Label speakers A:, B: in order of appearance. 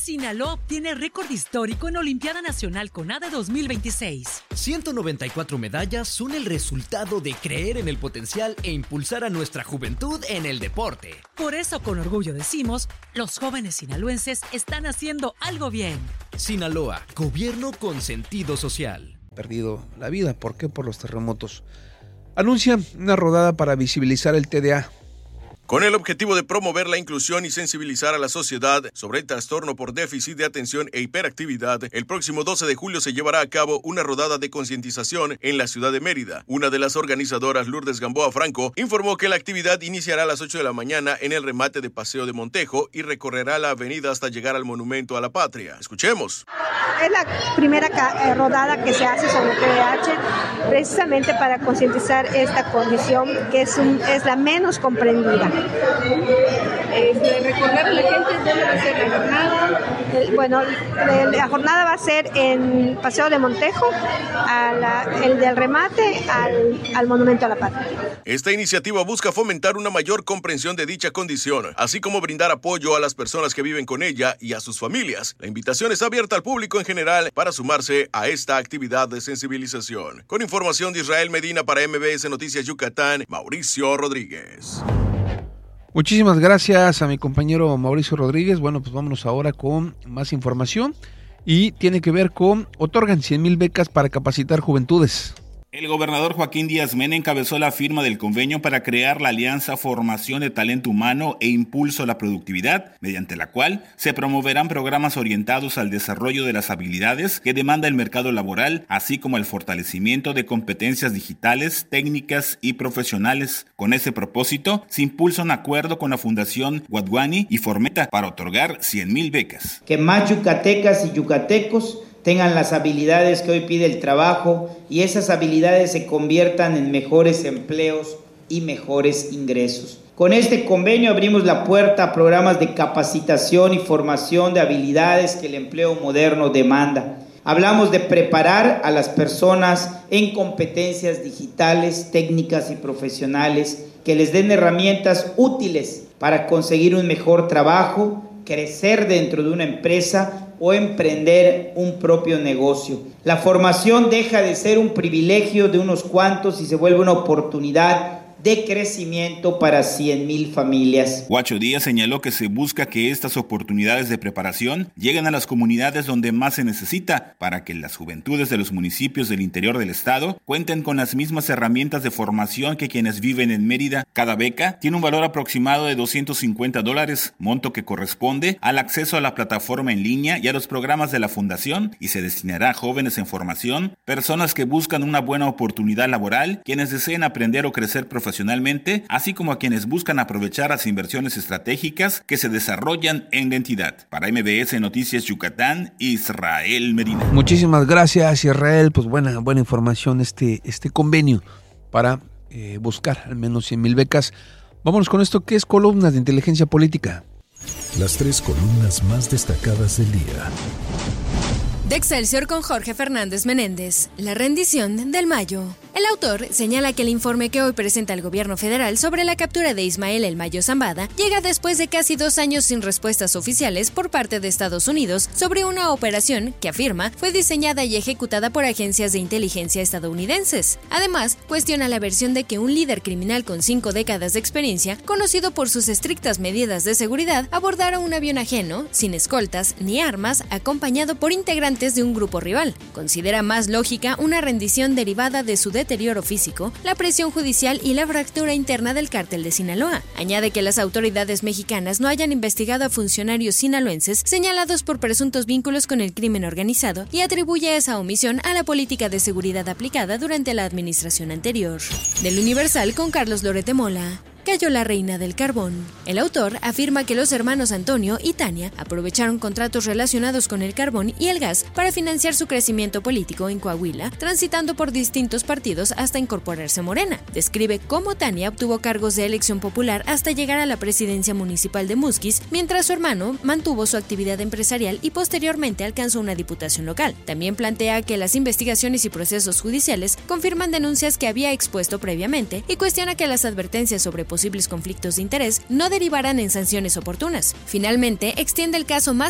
A: Sinaloa obtiene récord histórico en Olimpiada Nacional CONADE 2026.
B: 194 medallas son el resultado de creer en el potencial e impulsar a nuestra juventud en el deporte.
A: Por eso, con orgullo decimos, los jóvenes sinaloenses están haciendo algo bien.
B: Sinaloa, gobierno con sentido social.
C: Perdido la vida, ¿por qué? Por los terremotos. Anuncia una rodada para visibilizar el TDA.
D: Con el objetivo de promover la inclusión y sensibilizar a la sociedad sobre el trastorno por déficit de atención e hiperactividad, el próximo 12 de julio se llevará a cabo una rodada de concientización en la ciudad de Mérida. Una de las organizadoras, Lourdes Gamboa Franco, informó que la actividad iniciará a las 8 de la mañana en el remate de Paseo de Montejo y recorrerá la avenida hasta llegar al Monumento a la Patria. Escuchemos.
E: Es la primera rodada que se hace sobre TDAH, precisamente para concientizar esta condición que es la menos comprendida.
F: Recordar a la gente dónde va a ser la jornada.
E: La jornada va a ser en Paseo de Montejo, el del remate al Monumento a la Patria.
D: Esta iniciativa busca fomentar una mayor comprensión de dicha condición, así como brindar apoyo a las personas que viven con ella y a sus familias. La invitación está abierta al público en general para sumarse a esta actividad de sensibilización. Con información de Israel Medina para MBS Noticias Yucatán, Mauricio Rodríguez.
C: Muchísimas gracias a mi compañero Mauricio Rodríguez. Bueno, pues vámonos ahora con más información y tiene que ver con otorgan 100,000 becas para capacitar juventudes.
G: El gobernador Joaquín Díaz Mena encabezó la firma del convenio para crear la Alianza Formación de Talento Humano e Impulso a la Productividad, mediante la cual se promoverán programas orientados al desarrollo de las habilidades que demanda el mercado laboral, así como el fortalecimiento de competencias digitales, técnicas y profesionales. Con ese propósito, se impulsa un acuerdo con la Fundación Guadguani y Formeta para otorgar 100,000 becas.
H: Que más yucatecas y yucatecos tengan las habilidades que hoy pide el trabajo y esas habilidades se conviertan en mejores empleos y mejores ingresos. Con este convenio abrimos la puerta a programas de capacitación y formación de habilidades que el empleo moderno demanda. Hablamos de preparar a las personas en competencias digitales, técnicas y profesionales que les den herramientas útiles para conseguir un mejor trabajo, crecer dentro de una empresa o emprender un propio negocio. La formación deja de ser un privilegio de unos cuantos y se vuelve una oportunidad de crecimiento para 100,000 familias.
G: Huacho Díaz señaló que se busca que estas oportunidades de preparación lleguen a las comunidades donde más se necesita para que las juventudes de los municipios del interior del estado cuenten con las mismas herramientas de formación que quienes viven en Mérida. Cada beca tiene un valor aproximado de $250, monto que corresponde al acceso a la plataforma en línea y a los programas de la fundación y se destinará a jóvenes en formación, personas que buscan una buena oportunidad laboral, quienes deseen aprender o crecer profesionalmente, así como a quienes buscan aprovechar las inversiones estratégicas que se desarrollan en la entidad. Para MBS Noticias Yucatán, Israel Medina.
C: Muchísimas gracias, Israel. Pues buena información este convenio para buscar al menos 100,000 becas. Vámonos con esto que es columnas de inteligencia política.
I: Las 3 columnas más destacadas del día.
J: De Excelsior con Jorge Fernández Menéndez, la rendición del Mayo. El autor señala que el informe que hoy presenta el gobierno federal sobre la captura de Ismael El Mayo Zambada llega después de casi 2 años sin respuestas oficiales por parte de Estados Unidos sobre una operación que afirma fue diseñada y ejecutada por agencias de inteligencia estadounidenses. Además, cuestiona la versión de que un líder criminal con 5 décadas de experiencia, conocido por sus estrictas medidas de seguridad, abordara un avión ajeno, sin escoltas ni armas, acompañado por integrantes de un grupo rival. Considera más lógica una rendición derivada de su deterioro físico, la presión judicial y la fractura interna del cártel de Sinaloa. Añade que las autoridades mexicanas no hayan investigado a funcionarios sinaloenses señalados por presuntos vínculos con el crimen organizado y atribuye esa omisión a la política de seguridad aplicada durante la administración anterior. Del Universal con Carlos Loret de Mola. Cayó la reina del carbón. El autor afirma que los hermanos Antonio y Tania aprovecharon contratos relacionados con el carbón y el gas para financiar su crecimiento político en Coahuila, transitando por distintos partidos hasta incorporarse a Morena. Describe cómo Tania obtuvo cargos de elección popular hasta llegar a la presidencia municipal de Musquis, mientras su hermano mantuvo su actividad empresarial y posteriormente alcanzó una diputación local. También plantea que las investigaciones y procesos judiciales confirman denuncias que había expuesto previamente y cuestiona que las advertencias sobre posibles conflictos de interés no derivarán en sanciones oportunas. Finalmente, extiende el caso más